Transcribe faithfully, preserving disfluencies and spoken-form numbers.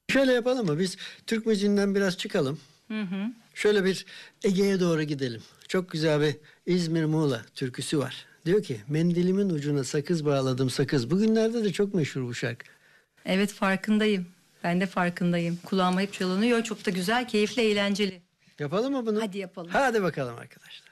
Şöyle yapalım mı? Biz Türk müziğinden biraz çıkalım. Hı hı. Şöyle bir Ege'ye doğru gidelim. Çok güzel bir İzmir Muğla türküsü var. Diyor ki mendilimin ucuna sakız bağladım sakız. Bugünlerde de çok meşhur bu şarkı. Evet, farkındayım. Ben de farkındayım. Kulağıma hep çalınıyor. Çok da güzel, keyifli, eğlenceli. Yapalım mı bunu? Hadi yapalım. Hadi bakalım arkadaşlar.